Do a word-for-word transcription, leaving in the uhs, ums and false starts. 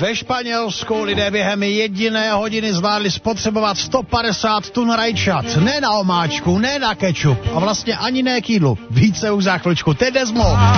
Ve Španělsku lidé během jediné hodiny zvládli spotřebovat sto padesát tun rajčat. Ne na omáčku, ne na kečup a vlastně ani ne k jídlu. Více už za chviličku. Teď Desmo.